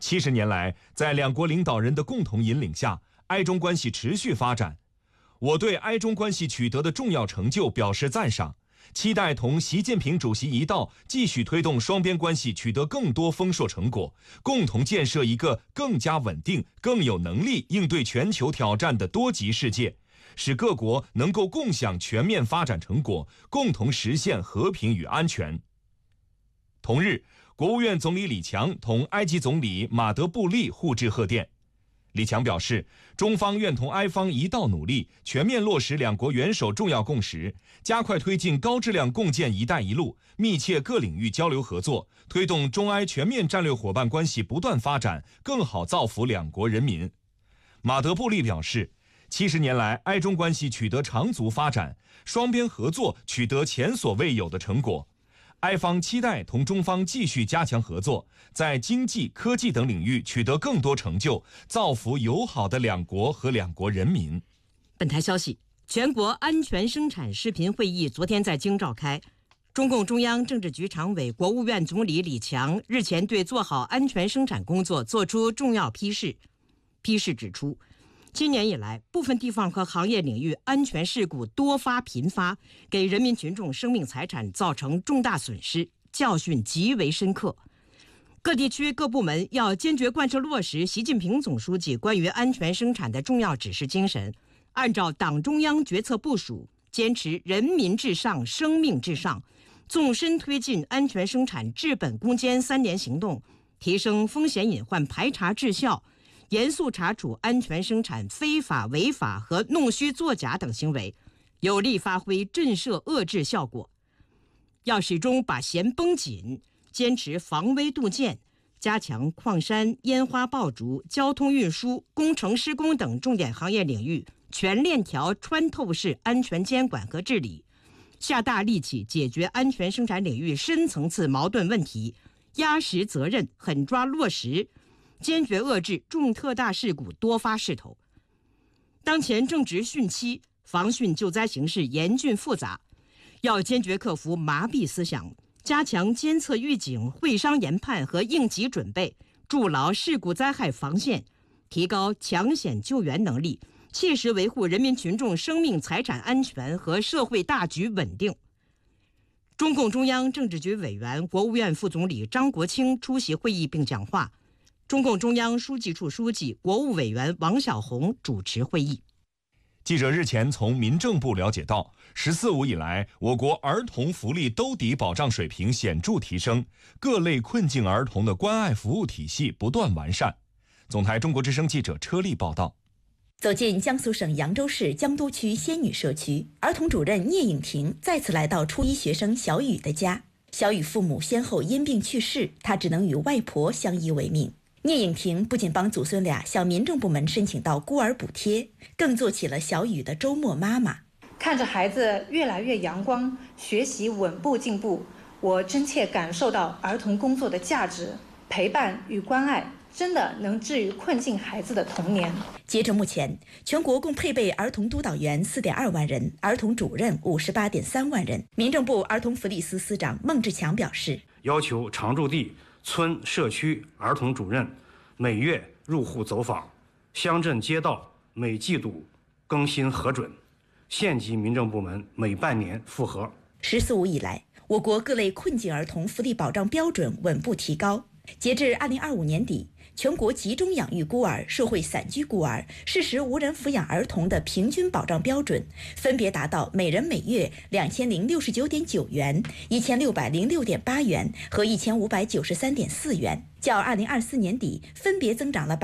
70年来，在两国领导人的共同引领下，埃中关系持续发展。我对埃中关系取得的重要成就表示赞赏，期待同习近平主席一道继续推动双边关系取得更多丰硕成果，共同建设一个更加稳定、更有能力应对全球挑战的多极世界，使各国能够共享全面发展成果，共同实现和平与安全。同日，国务院总理李强同埃及总理马德布利互致贺电。李强表示，中方愿同埃方一道努力，全面落实两国元首重要共识，加快推进高质量共建“一带一路”，密切各领域交流合作，推动中埃全面战略伙伴关系不断发展，更好造福两国人民。马德布利表示，70年来，埃中关系取得长足发展，双边合作取得前所未有的成果。埃方期待同中方继续加强合作，在经济、科技等领域取得更多成就，造福友好的两国和两国人民。 本台消息，全国安全生产视频会议昨天在京召开。中共中央政治局常委、国务院总理李强日前对做好安全生产工作作出重要批示。批示指出，今年以来，部分地方和行业领域安全事故多发频发，给人民群众生命财产造成重大损失，教训极为深刻。各地区各部门要坚决贯彻落实习近平总书记关于安全生产的重要指示精神，按照党中央决策部署，坚持人民至上、生命至上，纵深推进安全生产治本攻坚3年行动，提升风险隐患排查治效，严肃查处安全生产非法违法和弄虚作假等行为，有力发挥震慑遏制效果。要始终把弦绷紧，坚持防微杜渐，加强矿山、烟花爆竹、交通运输、工程施工等重点行业领域全链条穿透式安全监管和治理，下大力气解决安全生产领域深层次矛盾问题，压实责任，狠抓落实，坚决遏制重特大事故多发势头。当前正值汛期，防汛救灾形势严峻复杂，要坚决克服麻痹思想，加强监测预警、会商研判和应急准备，筑牢事故灾害防线，提高抢险救援能力，切实维护人民群众生命财产安全和社会大局稳定。中共中央政治局委员、国务院副总理张国清出席会议并讲话，中共中央书记处书记、国务委员王小洪主持会议。 记者日前从民政部了解到，“14五”以来，我国儿童福利兜底保障水平显著提升，各类困境儿童的关爱服务体系不断完善。总台中国之声记者车丽报道。 走进江苏省扬州市江都区仙女社区，儿童主任聂颖婷再次来到初一学生小雨的家。小雨父母先后因病去世，她只能与外婆相依为命。聂颖婷不仅帮祖孙俩向民政部门申请到孤儿补贴，更做起了小雨的周末妈妈。 看着孩子越来越阳光，学习稳步进步，我真切感受到儿童工作的价值，陪伴与关爱真的能治愈困境孩子的童年。 截至目前，全国共配备儿童督导员4.2万人，儿童主任58.3万人。民政部儿童福利司司长孟志强表示， 要求常住地、村、社区儿童主任每月入户走访，乡镇街道每季度更新核准，县级民政部门每半年复核。 “14五”以来，我国各类困境儿童福利保障标准稳步提高。截至2025年底，全国集中养育孤儿、社会散居孤儿、事实无人抚养儿童的平均保障标准分别达到每人每月2069.9元、1606.8元和1593.4元，较2024年底分别增长了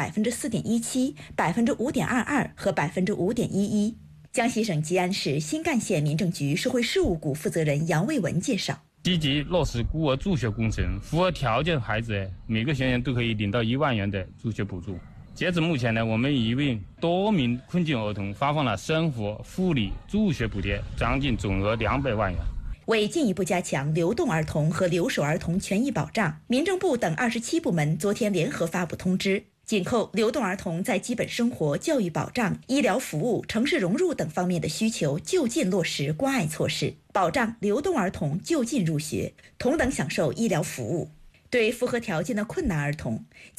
4.17%、5.22%和5.11%。江西省吉安市新干县民政局社会事务股负责人杨卫文介绍， 积极落实孤儿助学工程，符合条件孩子每个学员都可以领到1万元的助学补助。截止目前呢，我们已为多名困境儿童发放了生活、护理、助学补贴，将近总额200万元。 为进一步加强流动儿童和留守儿童权益保障，民政部等27部门昨天联合发布通知，紧扣流动儿童在基本生活、教育保障、医疗服务、城市融入等方面的需求，就近落实关爱措施，保障流动儿童就近入学，同等享受医疗服务。对符合条件的困难儿童，